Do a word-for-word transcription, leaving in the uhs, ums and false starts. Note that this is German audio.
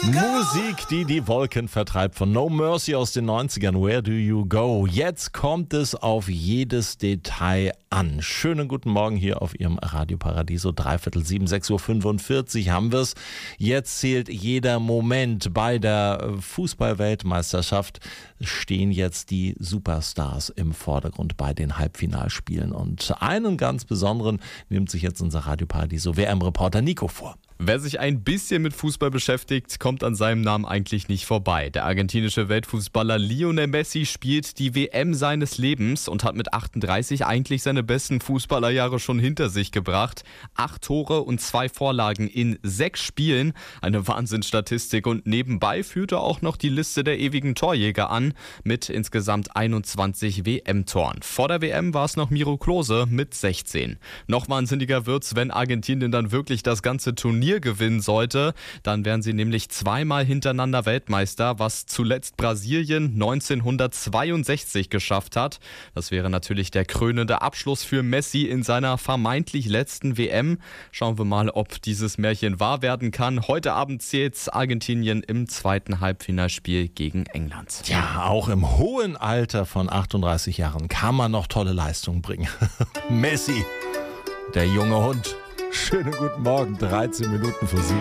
Musik, die die Wolken vertreibt, von No Mercy aus den neunzigern. Where do you go? Jetzt kommt es auf jedes Detail an. Schönen guten Morgen hier auf Ihrem Radio Paradiso. Dreiviertel sieben, sechs Uhr fünfundvierzig haben wir es. Jetzt zählt jeder Moment. Bei der Fußball-Weltmeisterschaft stehen jetzt die Superstars im Vordergrund bei den Halbfinalspielen. Und einen ganz besonderen nimmt sich jetzt unser Radio Paradiso W M-Reporter Nico vor. Wer sich ein bisschen mit Fußball beschäftigt, kommt an seinem Namen eigentlich nicht vorbei. Der argentinische Weltfußballer Lionel Messi spielt die W M seines Lebens und hat mit achtunddreißig eigentlich seine besten Fußballerjahre schon hinter sich gebracht. Acht Tore und zwei Vorlagen in sechs Spielen. Eine Wahnsinnsstatistik, und nebenbei führt er auch noch die Liste der ewigen Torjäger an mit insgesamt einundzwanzig W M-Toren. Vor der W M war es noch Miro Klose mit sechzehn. Noch wahnsinniger wird's, wenn Argentinien dann wirklich das ganze Turnier gewinnen sollte. Dann wären sie nämlich zweimal hintereinander Weltmeister, was zuletzt Brasilien neunzehnhundertzweiundsechzig geschafft hat. Das wäre natürlich der krönende Abschluss für Messi in seiner vermeintlich letzten W M. Schauen wir mal, ob dieses Märchen wahr werden kann. Heute Abend zählt Argentinien im zweiten Halbfinalspiel gegen England. Ja, auch im hohen Alter von achtunddreißig Jahren kann man noch tolle Leistungen bringen. Messi, der junge Hund. Schönen guten Morgen, dreizehn Minuten vor sieben.